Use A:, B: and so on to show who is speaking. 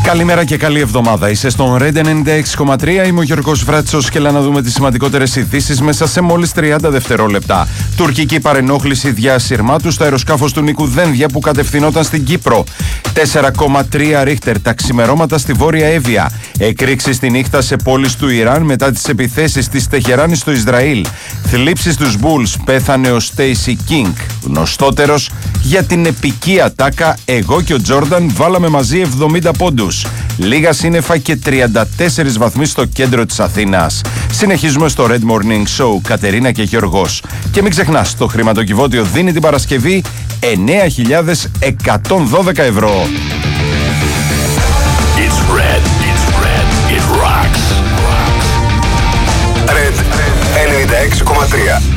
A: Καλημέρα και καλή εβδομάδα. Είσαι στον Red 96,3. Είμαι ο Γιώργος Βράτσος και να δούμε τις σημαντικότερες ειδήσεις μέσα σε μόλις 30 δευτερόλεπτα. Τουρκική παρενόχληση διασυρμάτου στο αεροσκάφος του Νίκου Δένδια που κατευθυνόταν στην Κύπρο. 4,3 ρίχτερ τα ξημερώματα στη Βόρεια Εύβοια. Εκρήξεις στη νύχτα σε πόλεις του Ιράν μετά τις επιθέσεις της Τεχεράνης στο Ισραήλ. Θλίψεις στους Bulls. Πέθανε ο Στέισι Κίνγκ, γνωστότερος για την επική ατάκα «Εγώ και ο Τζόρνταν βάλαμε μαζί 70 πόντους». Λίγα σύννεφα και 34 βαθμοί στο κέντρο της Αθήνας. Συνεχίζουμε στο Red Morning Show, Κατερίνα και Γιώργος. Και μην ξεχνάς, το χρηματοκιβώτιο δίνει την Παρασκευή 9.112 ευρώ.
B: It's red. It's red. It rocks. Red 96,3.